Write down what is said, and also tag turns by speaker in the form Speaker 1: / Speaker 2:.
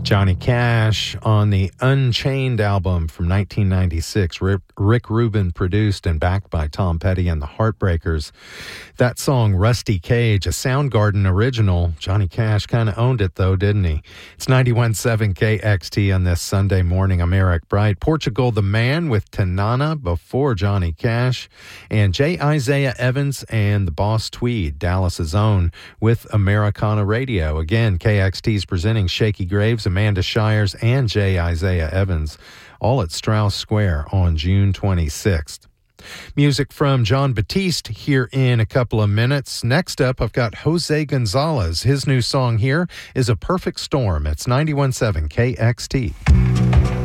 Speaker 1: Johnny Cash on the Unchained album from 1996. Rick Rubin produced and backed by Tom Petty and the Heartbreakers. That song, Rusty Cage, a Soundgarden original. Johnny Cash kind of owned it, though, didn't he? It's 91.7 KXT on this Sunday morning. I'm Eric Bright. Portugal the Man with Tanana before Johnny Cash. And J. Isaiah Evans and the Boss Tweed, Dallas's own, with Americana Radio. Again, KXT's presenting Shaky Graves, Amanda Shires, and J. Isaiah Evans, all at Strauss Square on June 26th. Music from John Batiste here in a couple of minutes. Next up, I've got Jose Gonzalez. His new song here is A Perfect Storm. It's 91.7 KXT.